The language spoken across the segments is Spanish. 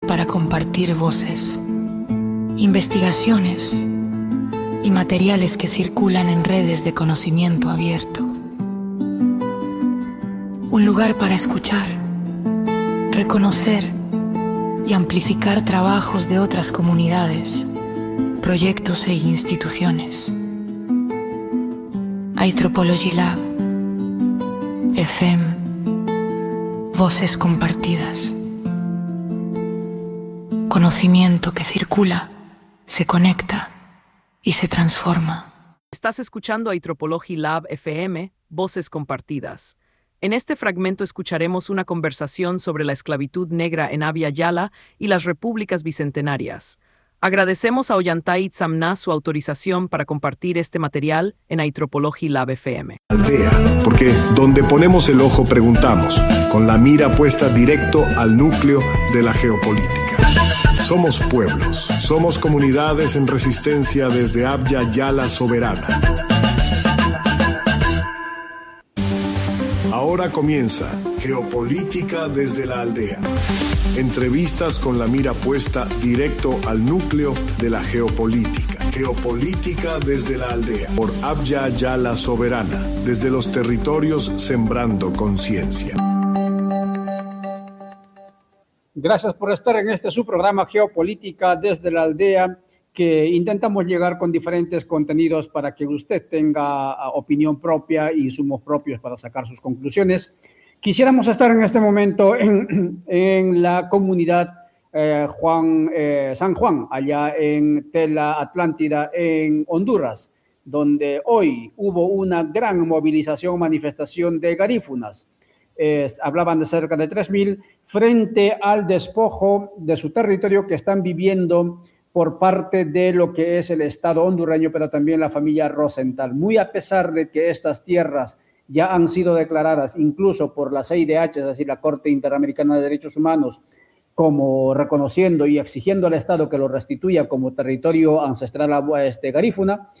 para compartir voces, investigaciones y materiales que circulan en redes de conocimiento abierto. Un lugar para escuchar, reconocer y amplificar trabajos de otras comunidades, proyectos e instituciones. Anthropology Lab, FM, voces compartidas. Conocimiento que circula, se conecta y se transforma. Estás escuchando Anthropology Lab FM, voces compartidas. En este fragmento escucharemos una conversación sobre la esclavitud negra en Abya Yala y las repúblicas bicentenarias. Agradecemos a Ollantay Tzamna su autorización para compartir este material en Anthropology Lab FM. Aldea, porque donde ponemos el ojo preguntamos, con la mira puesta directo al núcleo de la geopolítica. Somos pueblos, somos comunidades en resistencia desde Abya Yala soberana. Ahora comienza Geopolítica desde la aldea. Entrevistas con la mira puesta directo al núcleo de la geopolítica. Geopolítica desde la aldea. Por Abya Yala soberana. Desde los territorios sembrando conciencia. Gracias por estar en este su programa Geopolítica desde la aldea, que intentamos llegar con diferentes contenidos para que usted tenga opinión propia y insumos propios para sacar sus conclusiones. Quisiéramos estar en este momento en la comunidad San Juan, allá en Tela Atlántida, en Honduras, donde hoy hubo una gran movilización, manifestación de garífunas. Hablaban de cerca de 3,000 frente al despojo de su territorio que están viviendo por parte de lo que es el Estado hondureño, pero también la familia Rosenthal. Muy a pesar de que estas tierras ya han sido declaradas incluso por la CIDH, es decir, la Corte Interamericana de Derechos Humanos, como reconociendo y exigiendo al Estado que lo restituya como territorio ancestral garífuna,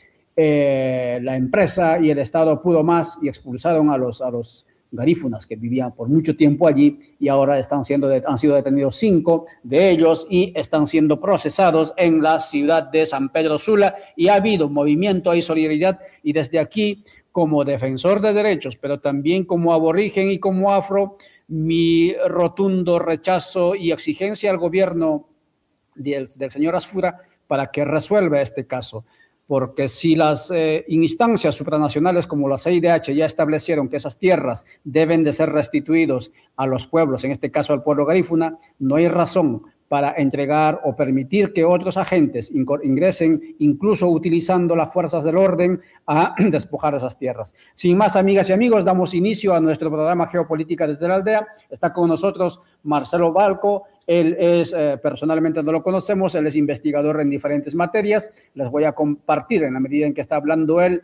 la empresa y el Estado pudo más y expulsaron a los garífunas que vivían por mucho tiempo allí, y ahora han sido detenidos 5 de ellos y están siendo procesados en la ciudad de San Pedro Sula, y ha habido movimiento y solidaridad, y desde aquí, como defensor de derechos, pero también como aborigen y como afro, mi rotundo rechazo y exigencia al gobierno del señor Asfura para que resuelva este caso. Porque si las instancias supranacionales como la CIDH ya establecieron que esas tierras deben de ser restituidos a los pueblos, en este caso al pueblo garífuna, no hay razón para entregar o permitir que otros agentes ingresen, incluso utilizando las fuerzas del orden, a despojar esas tierras. Sin más, amigas y amigos, damos inicio a nuestro programa Geopolítica desde la aldea. Está con nosotros Marcelo Balco. Él es, personalmente no lo conocemos, él es investigador en diferentes materias. Les voy a compartir, en la medida en que está hablando él,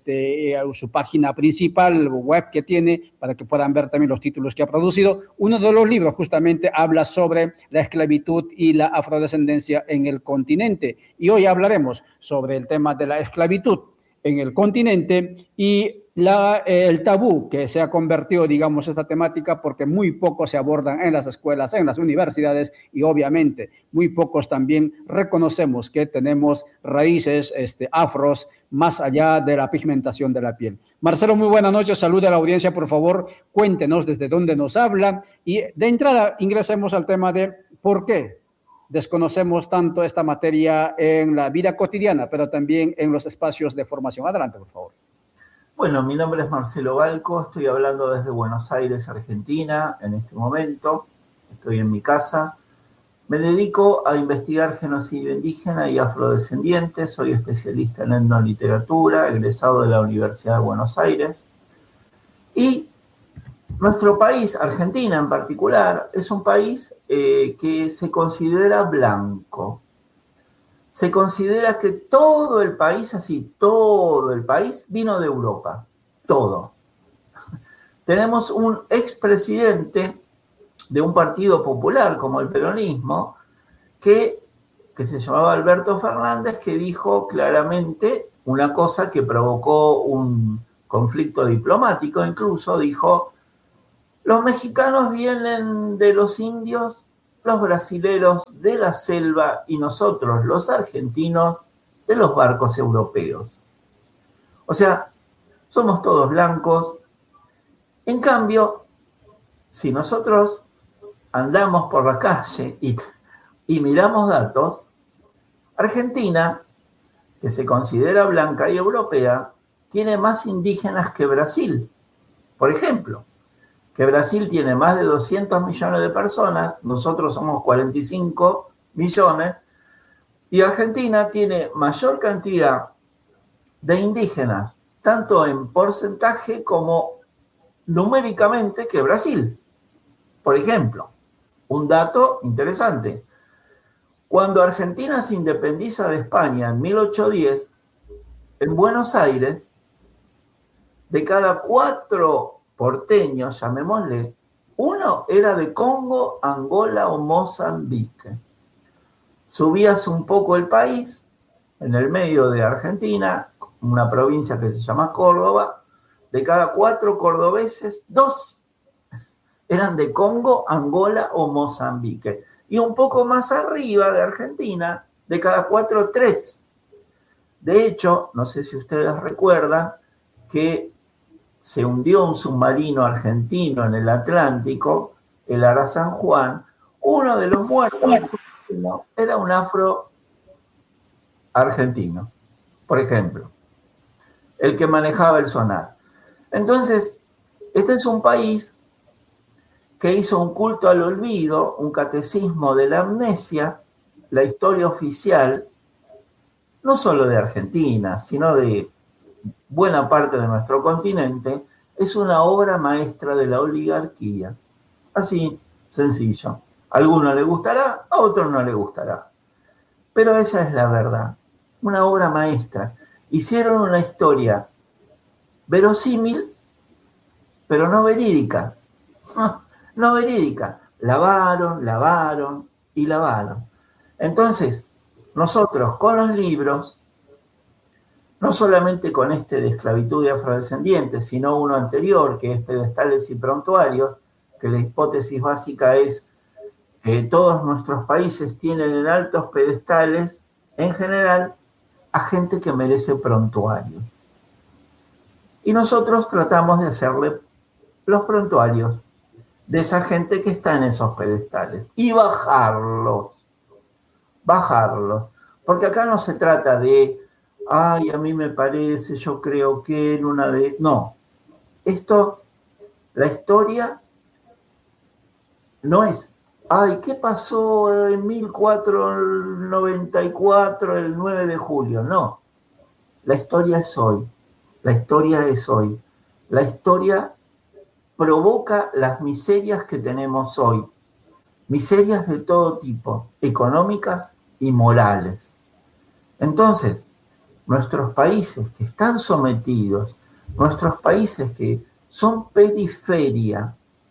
su página principal web que tiene, para que puedan ver también los títulos que ha producido. Uno de los libros justamente habla sobre la esclavitud y la afrodescendencia en el continente. Y hoy hablaremos sobre el tema de la esclavitud en el continente y el tabú que se ha convertido, digamos, esta temática, porque muy poco se abordan en las escuelas, en las universidades, y obviamente muy pocos también reconocemos que tenemos raíces afros más allá de la pigmentación de la piel. Marcelo, muy buenas noches, salude a la audiencia, por favor, cuéntenos desde dónde nos habla, y de entrada ingresemos al tema de por qué desconocemos tanto esta materia en la vida cotidiana, pero también en los espacios de formación. Adelante, por favor. Bueno, mi nombre es Marcelo Balco, estoy hablando desde Buenos Aires, Argentina, en este momento. Estoy en mi casa. Me dedico a investigar genocidio indígena y afrodescendiente. Soy especialista en etnoliteratura, egresado de la Universidad de Buenos Aires. Y nuestro país, Argentina en particular, es un país que se considera blanco. Se considera que todo el país, así, todo el país vino de Europa. Todo. Tenemos un expresidente de un partido popular como el peronismo, que se llamaba Alberto Fernández, que dijo claramente una cosa que provocó un conflicto diplomático. Incluso dijo: los mexicanos vienen de los indios, los brasileros de la selva y nosotros, los argentinos, de los barcos europeos. O sea, somos todos blancos. En cambio, si nosotros andamos por la calle y miramos datos, Argentina, que se considera blanca y europea, tiene más indígenas que Brasil. Por ejemplo, que Brasil tiene más de 200 millones de personas, nosotros somos 45 millones, y Argentina tiene mayor cantidad de indígenas, tanto en porcentaje como numéricamente, que Brasil. Por ejemplo, un dato interesante. Cuando Argentina se independiza de España en 1810, en Buenos Aires, de cada 4 porteños, llamémosle, uno era de Congo, Angola o Mozambique. Subías un poco el país, en el medio de Argentina, una provincia que se llama Córdoba, de cada 4 cordobeses, 2 eran de Congo, Angola o Mozambique. Y un poco más arriba de Argentina, de cada 4, 3. De hecho, no sé si ustedes recuerdan que se hundió un submarino argentino en el Atlántico, el Ara San Juan. Uno de los muertos era un afro-argentino, por ejemplo, el que manejaba el sonar. Entonces, este es un país que hizo un culto al olvido, un catecismo de la amnesia. La historia oficial, no solo de Argentina, sino de buena parte de nuestro continente, es una obra maestra de la oligarquía. Así, sencillo. A alguno le gustará, a otro no le gustará. Pero esa es la verdad. Una obra maestra. Hicieron una historia verosímil, pero no verídica. No verídica. Lavaron y lavaron. Entonces, nosotros con los libros, no solamente con este de esclavitud de afrodescendientes, sino uno anterior, que es pedestales y prontuarios, que la hipótesis básica es que todos nuestros países tienen en altos pedestales, en general, a gente que merece prontuario. Y nosotros tratamos de hacerle los prontuarios de esa gente que está en esos pedestales y bajarlos. Porque acá no se trata de, ay, a mí me parece, yo creo que en una de... No, esto, la historia no es, ay, ¿qué pasó en 1494, el 9 de julio? No, la historia es hoy, la historia es hoy. La historia provoca las miserias que tenemos hoy, miserias de todo tipo, económicas y morales. Entonces, nuestros países que están sometidos, nuestros países que son periferia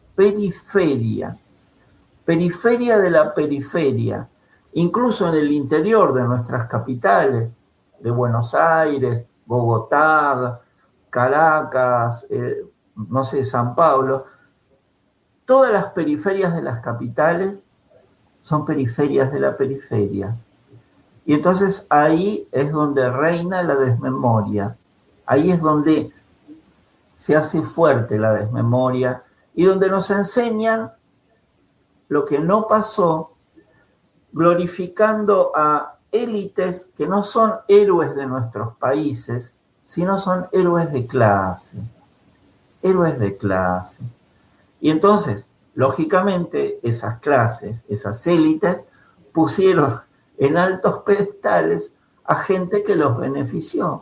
de la periferia, incluso en el interior de nuestras capitales, de Buenos Aires, Bogotá, Caracas, no sé, San Pablo, todas las periferias de las capitales son periferias de la periferia. Y entonces ahí es donde reina la desmemoria, ahí es donde se hace fuerte la desmemoria y donde nos enseñan lo que no pasó, glorificando a élites que no son héroes de nuestros países, sino son héroes de clase. Héroes de clase. Y entonces, lógicamente, esas clases, esas élites, pusieron en altos pedestales a gente que los benefició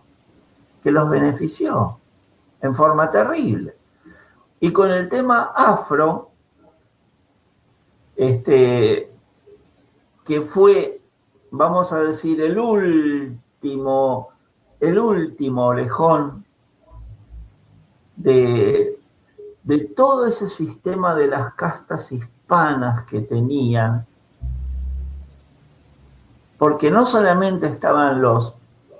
en forma terrible. Y con el tema afro, que fue, vamos a decir, el último orejón de todo ese sistema de las castas hispanas que tenían, porque no solamente estaban los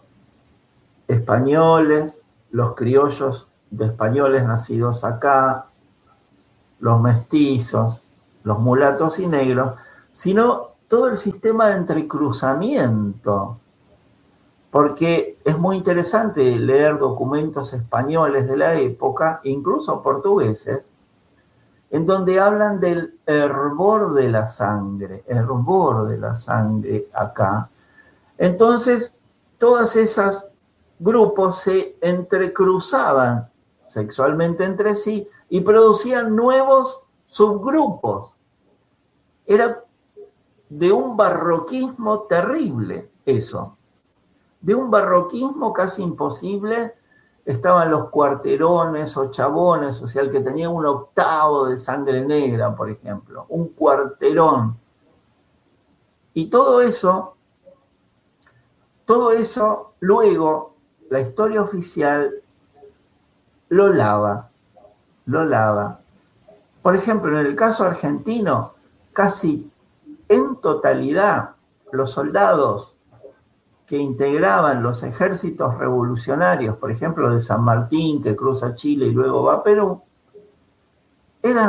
españoles, los criollos de españoles nacidos acá, los mestizos, los mulatos y negros, sino todo el sistema de entrecruzamiento, porque es muy interesante leer documentos españoles de la época, incluso portugueses, en donde hablan del hervor de la sangre acá. Entonces, todos esos grupos se entrecruzaban sexualmente entre sí y producían nuevos subgrupos. Era de un barroquismo terrible eso, de un barroquismo casi imposible. Estaban los cuarterones o chabones, o sea, el que tenía un octavo de sangre negra, por ejemplo, un cuarterón. Y todo eso, luego, la historia oficial lo lava. Por ejemplo, en el caso argentino, casi en totalidad los soldados que integraban los ejércitos revolucionarios, por ejemplo, de San Martín, que cruza Chile y luego va a Perú, eran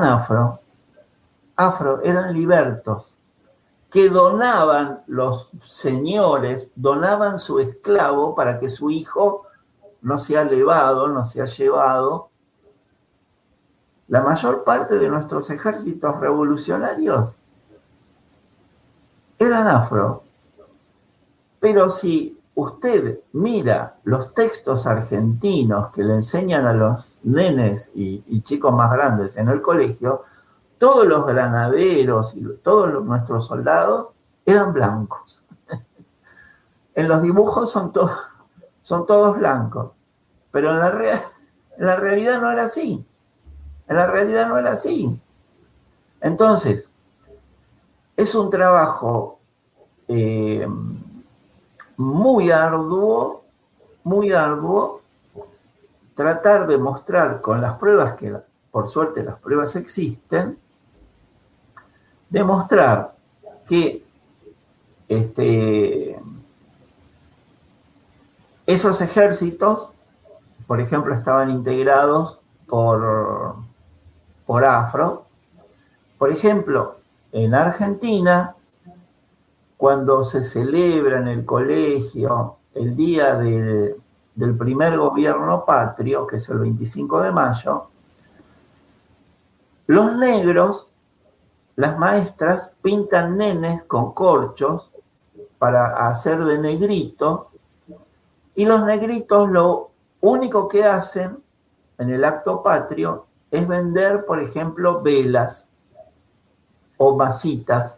eran libertos, que donaban los señores, donaban su esclavo para que su hijo no sea levado, no sea llevado. La mayor parte de nuestros ejércitos revolucionarios eran afro. Pero si usted mira los textos argentinos que le enseñan a los nenes y chicos más grandes en el colegio, todos los granaderos y todos nuestros soldados eran blancos. En los dibujos son todos blancos, pero en la realidad no era así. Entonces, es un trabajo muy arduo, tratar de mostrar con las pruebas que, por suerte, las pruebas existen, demostrar que esos ejércitos, por ejemplo, estaban integrados por afro. Por ejemplo, en Argentina, cuando se celebra en el colegio el día del primer gobierno patrio, que es el 25 de mayo, los negros, las maestras, pintan nenes con corchos para hacer de negrito, y los negritos lo único que hacen en el acto patrio es vender, por ejemplo, velas o masitas.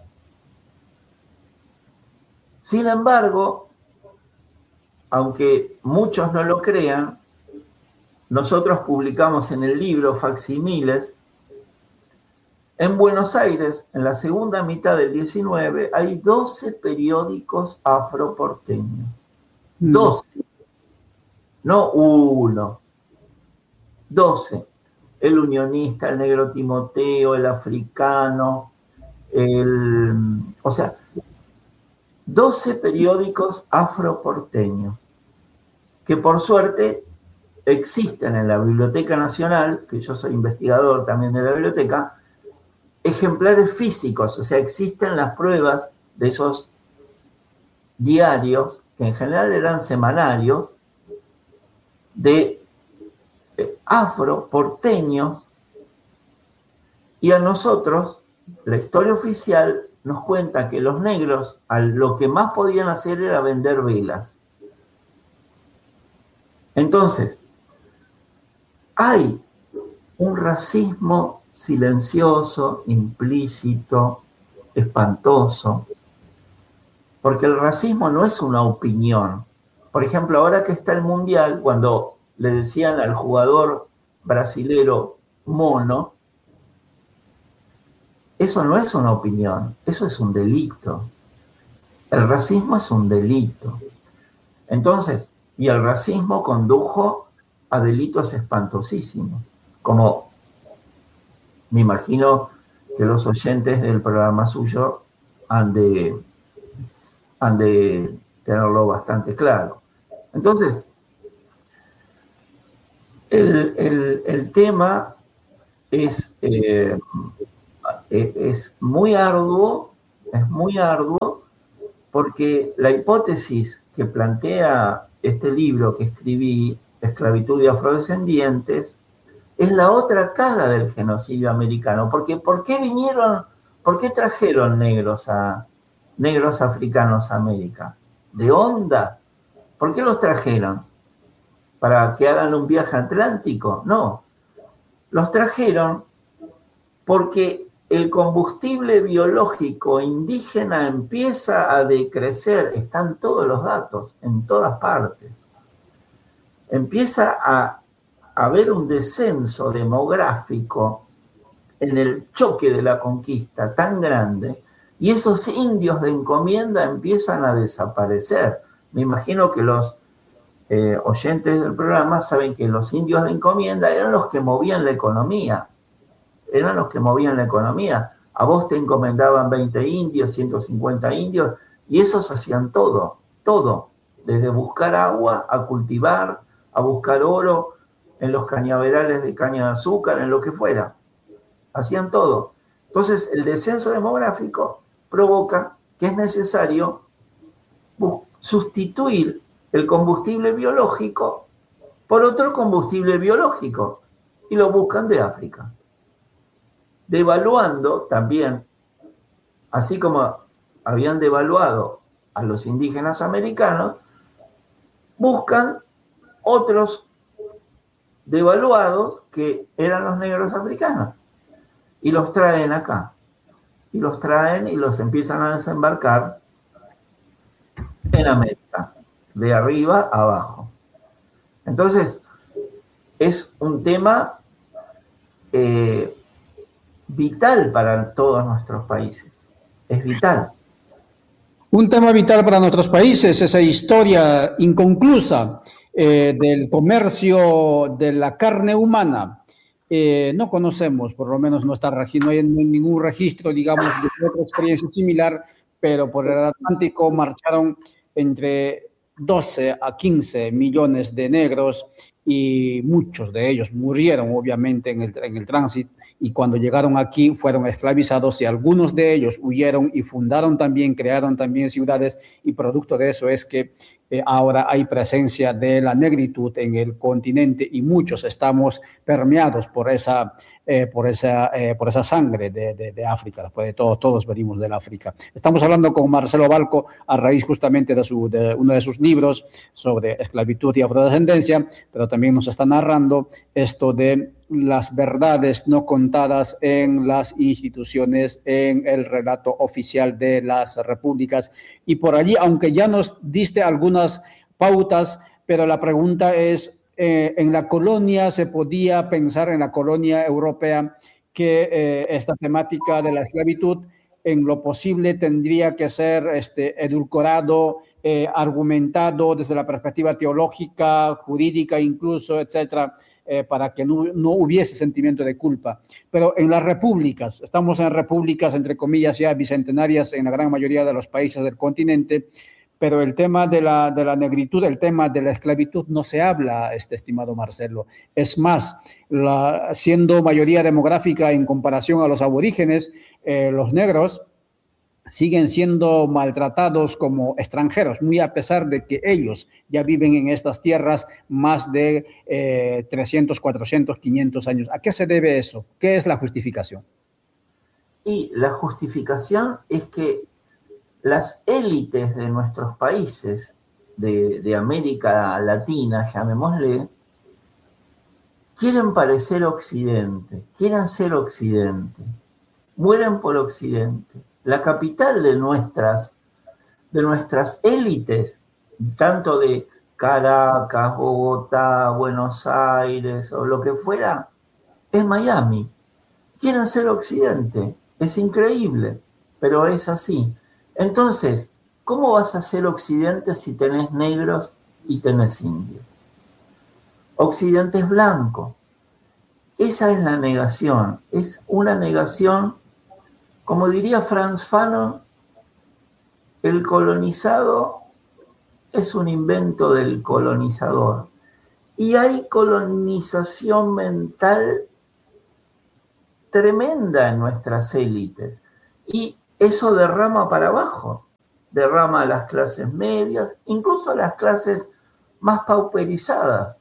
Sin embargo, aunque muchos no lo crean, nosotros publicamos en el libro facsimiles. En Buenos Aires, en la segunda mitad del 19, hay 12 periódicos afroporteños. 12. No uno. 12. El Unionista, el Negro Timoteo, el Africano, o sea, 12 periódicos afroporteños, que por suerte existen en la Biblioteca Nacional, que yo soy investigador también de la biblioteca, ejemplares físicos, o sea, existen las pruebas de esos diarios, que en general eran semanarios, de afroporteños, y a nosotros, la historia oficial nos cuenta que los negros lo que más podían hacer era vender velas. Entonces, hay un racismo silencioso, implícito, espantoso, porque el racismo no es una opinión. Por ejemplo, ahora que está el Mundial, cuando le decían al jugador brasilero mono, eso no es una opinión, eso es un delito. El racismo es un delito. Entonces, y el racismo condujo a delitos espantosísimos, como me imagino que los oyentes del programa suyo han de tenerlo bastante claro. Entonces, el tema es muy arduo, es muy arduo, porque la hipótesis que plantea este libro que escribí, Esclavitud y Afrodescendientes, es la otra cara del genocidio americano. Porque ¿por qué trajeron negros africanos a América? ¿De onda? ¿Por qué los trajeron? ¿Para que hagan un viaje atlántico? No. Los trajeron porque el combustible biológico indígena empieza a decrecer. Están todos los datos, en todas partes. Empieza a haber un descenso demográfico en el choque de la conquista tan grande, y esos indios de encomienda empiezan a desaparecer. Me imagino que los oyentes del programa saben que los indios de encomienda eran los que movían la economía. A vos te encomendaban 20 indios, 150 indios, y esos hacían todo, desde buscar agua, a cultivar, a buscar oro en los cañaverales de caña de azúcar, en lo que fuera. Hacían todo. Entonces, el descenso demográfico provoca que es necesario sustituir el combustible biológico por otro combustible biológico, y lo buscan de África. Devaluando también, así como habían devaluado a los indígenas americanos, buscan otros devaluados que eran los negros africanos, y los traen acá, y los empiezan a desembarcar en América, de arriba a abajo. Entonces, es un tema vital para todos nuestros países. Es vital. Un tema vital para nuestros países, esa historia inconclusa del comercio de la carne humana. No conocemos, por lo menos no hay ningún registro, digamos, de otra experiencia similar, pero por el Atlántico marcharon entre 12 a 15 millones de negros, y muchos de ellos murieron obviamente en el tránsito, y cuando llegaron aquí fueron esclavizados, y algunos de ellos huyeron y crearon también ciudades, y producto de eso es que ahora hay presencia de la negritud en el continente, y muchos estamos permeados por esa sangre de África. Después de todo, todos venimos del África. Estamos hablando con Marcelo Balco a raíz justamente de uno de sus libros sobre esclavitud y afrodescendencia, pero también nos está narrando esto de las verdades no contadas en las instituciones, en el relato oficial de las repúblicas. Y por allí, aunque ya nos diste algunas pautas, pero la pregunta es, en la colonia se podía pensar, en la colonia europea, que esta temática de la esclavitud en lo posible tendría que ser edulcorado, argumentado desde la perspectiva teológica, jurídica incluso, etcétera, para que no hubiese sentimiento de culpa. Pero en las repúblicas, estamos en repúblicas entre comillas ya bicentenarias en la gran mayoría de los países del continente, pero el tema de la negritud, el tema de la esclavitud no se habla, estimado Marcelo. Es más, siendo mayoría demográfica en comparación a los aborígenes, los negros siguen siendo maltratados como extranjeros, muy a pesar de que ellos ya viven en estas tierras más de 300, 400, 500 años. ¿A qué se debe eso? ¿Qué es la justificación? Y la justificación es que las élites de nuestros países, de América Latina, llamémosle, quieren parecer Occidente, quieren ser Occidente, mueren por Occidente. La capital de nuestras élites, tanto de Caracas, Bogotá, Buenos Aires o lo que fuera, es Miami. Quieren ser Occidente. Es increíble, pero es así. Entonces, ¿cómo vas a ser Occidente si tenés negros y tenés indios? Occidente es blanco. Esa es la negación. Es una negación, como diría Frantz Fanon, el colonizado es un invento del colonizador. Y hay colonización mental tremenda en nuestras élites. Y eso derrama para abajo, derrama a las clases medias, incluso a las clases más pauperizadas.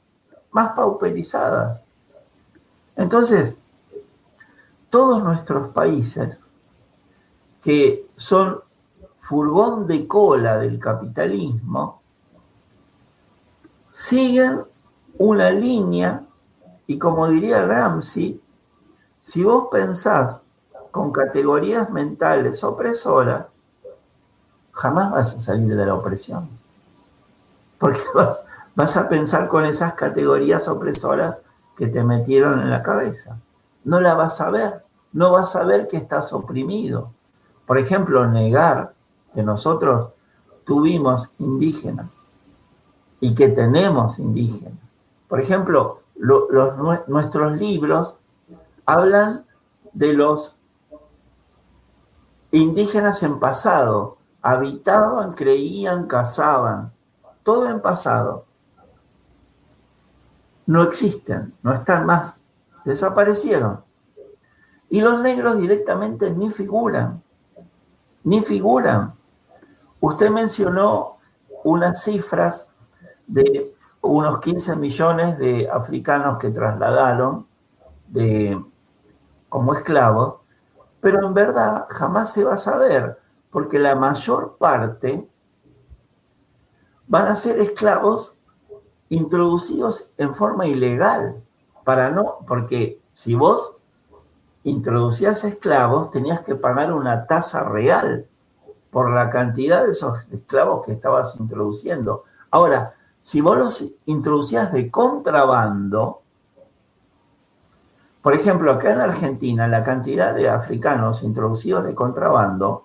Entonces, todos nuestros países que son furgón de cola del capitalismo siguen una línea, y como diría Gramsci, si vos pensás con categorías mentales opresoras, jamás vas a salir de la opresión. Porque vas a pensar con esas categorías opresoras que te metieron en la cabeza. No la vas a ver, no vas a ver que estás oprimido. Por ejemplo, negar que nosotros tuvimos indígenas y que tenemos indígenas. Por ejemplo, nuestros libros hablan de los indígenas en pasado. Habitaban, creían, cazaban. Todo en pasado. No existen, no están más. Desaparecieron. Y los negros directamente ni figuran. Usted mencionó unas cifras de unos 15 millones de africanos que trasladaron como esclavos, pero en verdad jamás se va a saber, porque la mayor parte van a ser esclavos introducidos en forma ilegal, porque si vos introducías esclavos tenías que pagar una tasa real por la cantidad de esos esclavos que estabas introduciendo. Ahora, si vos los introducías de contrabando, por ejemplo, acá en Argentina, la cantidad de africanos introducidos de contrabando,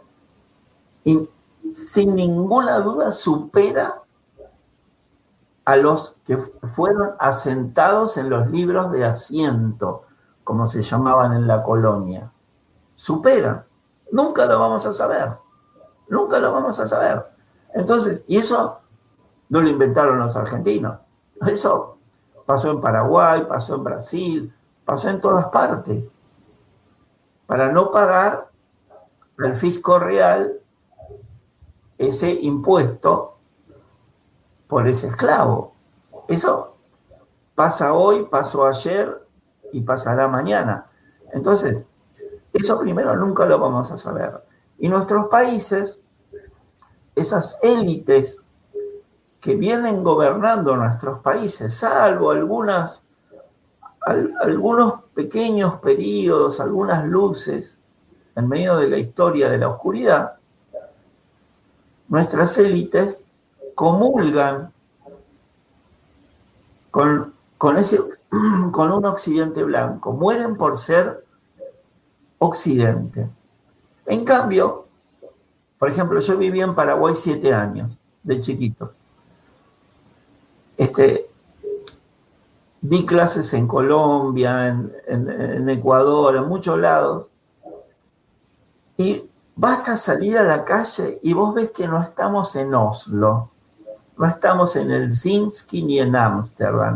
sin ninguna duda supera a los que fueron asentados en los libros de asiento, como se llamaban en la colonia. Superan. Nunca lo vamos a saber. Entonces, y eso no lo inventaron los argentinos. Eso pasó en Paraguay, pasó en Brasil, pasó en todas partes. Para no pagar al fisco real ese impuesto por ese esclavo. Eso pasa hoy, pasó ayer y pasará mañana. Entonces, eso primero nunca lo vamos a saber. Y nuestros países, esas élites que vienen gobernando nuestros países, salvo algunos pequeños periodos, algunas luces en medio de la historia de la oscuridad, nuestras élites comulgan con un occidente blanco, mueren por ser occidente. En cambio, por ejemplo, yo viví en Paraguay 7 años, de chiquito. Di clases en Colombia, en Ecuador, en muchos lados, y basta salir a la calle y vos ves que no estamos en Oslo, no estamos en Helsinki ni en Ámsterdam,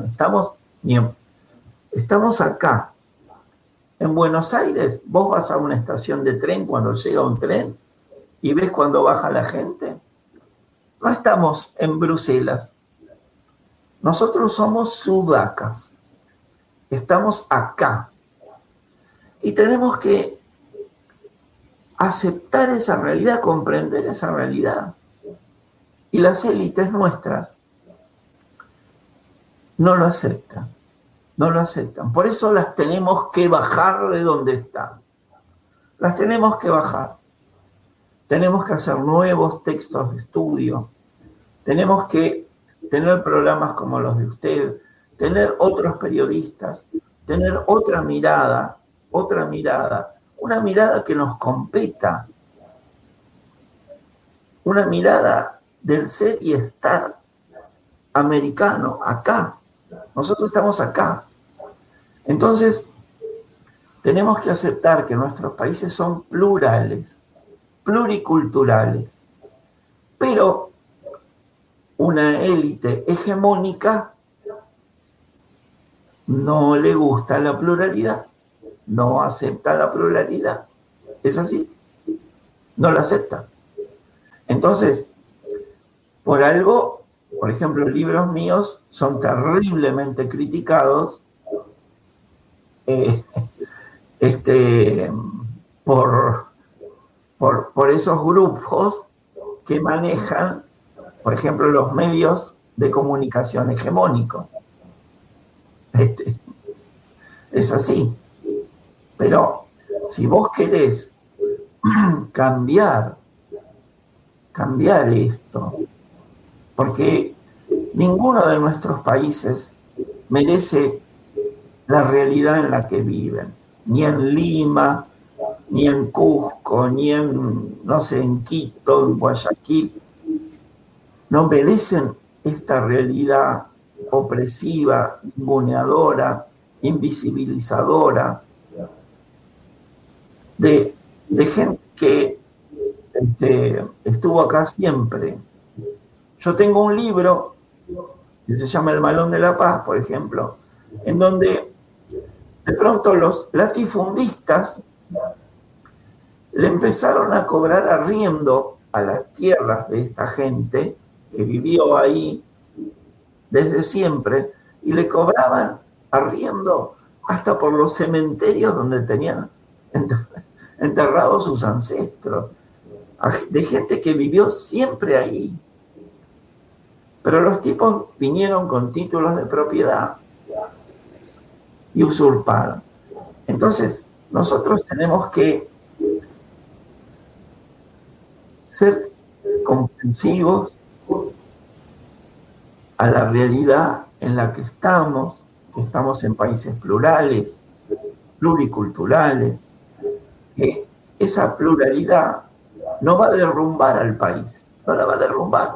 estamos acá. En Buenos Aires, vos vas a una estación de tren cuando llega un tren y ves cuando baja la gente. No estamos en Bruselas. Nosotros somos sudacas. Estamos acá. Y tenemos que aceptar esa realidad, comprender esa realidad. Y las élites nuestras no lo aceptan. No lo aceptan. Por eso las tenemos que bajar de donde están. Las tenemos que bajar. Tenemos que hacer nuevos textos de estudio. Tenemos que tener programas como los de usted, tener otros periodistas, tener otra mirada, una mirada que nos competa, una mirada del ser y estar americano, acá. Nosotros estamos acá. Entonces, tenemos que aceptar que nuestros países son plurales, pluriculturales, pero una élite hegemónica no le gusta la pluralidad, no acepta la pluralidad. ¿Es así? no la acepta. Entonces, por algo, por ejemplo, libros míos son terriblemente criticados por esos grupos que manejan, por ejemplo, los medios de comunicación hegemónicos. Es así. Pero si vos querés cambiar esto, porque ninguno de nuestros países merece la realidad en la que viven, ni en Lima, ni en Cusco, ni en, no sé, en Quito, en Guayaquil, no merecen esta realidad opresiva, ninguneadora, invisibilizadora, de gente que estuvo acá siempre. Yo tengo un libro que se llama El Malón de la Paz, por ejemplo, en donde de pronto los latifundistas le empezaron a cobrar arriendo a las tierras de esta gente que vivió ahí desde siempre, y le cobraban arriendo hasta por los cementerios donde tenían enterrados sus ancestros, de gente que vivió siempre ahí. Pero los tipos vinieron con títulos de propiedad y usurparon. Entonces, nosotros tenemos que ser comprensivos a la realidad en la que estamos en países plurales, pluriculturales, que esa pluralidad no va a derrumbar al país, no la va a derrumbar.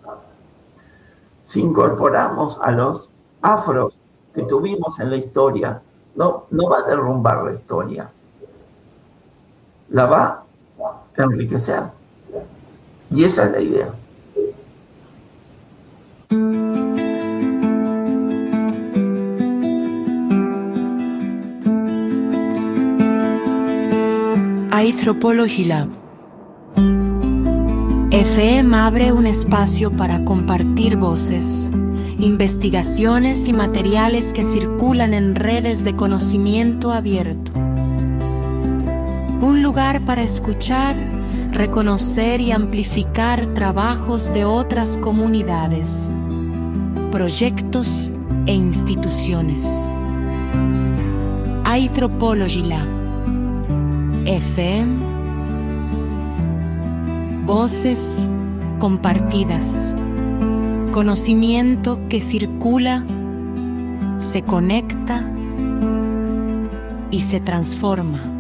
Si incorporamos a los afros que tuvimos en la historia, no va a derrumbar la historia, la va a enriquecer. Y esa es la idea. Anthropology Lab. FM abre un espacio para compartir voces, investigaciones y materiales que circulan en redes de conocimiento abierto. Un lugar para escuchar, reconocer y amplificar trabajos de otras comunidades, proyectos e instituciones. Anthropology Lab. FM. Voces compartidas. Conocimiento que circula, se conecta y se transforma.